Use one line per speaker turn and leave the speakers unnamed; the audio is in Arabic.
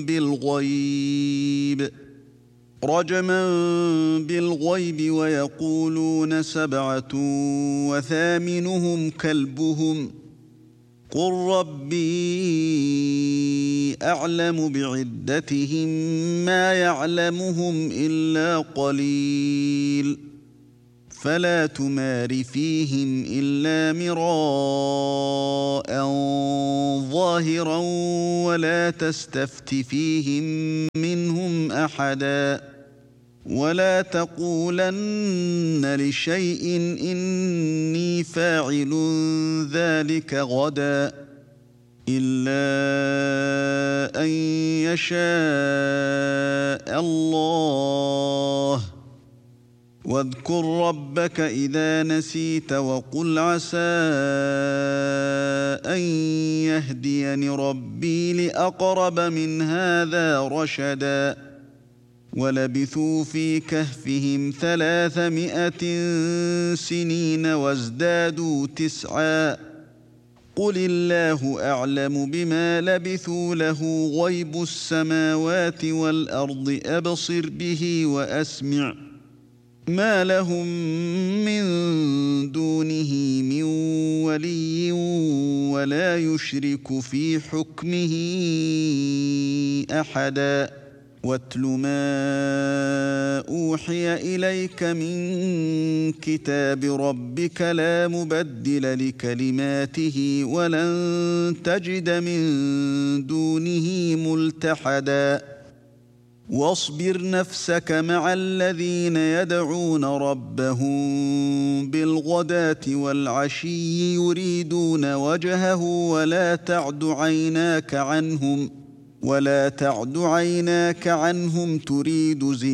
بالغيب رجما بالغيب ويقولون 7 وثامنهم كلبهم قل ربي أعلم بعدتهم ما يعلمهم إلا قليل فلا تمار فيهم إلا مراء ظاهرا ولا تستفت فيهم منهم أحدا ولا تقولن لشيء إني فاعل ذلك غدا إلا أن يشاء الله واذكر ربك إذا نسيت وقل عسى أن يهديني ربي لأقرب من هذا رشدا ولبثوا في كهفهم 300 سنين وازدادوا 9 قل الله أعلم بما لبثوا له غيب السماوات والأرض أبصر به وأسمع ما لهم من دونه من ولي ولا يشرك في حكمه أحدا واتل ما أوحي إليك من كتاب ربك لا مبدل لكلماته ولن تجد من دونه ملتحدا واصبر نفسك مع الذين يدعون ربهم بالغداة والعشي يريدون وجهه ولا تعد عيناك عنهم تريد زينة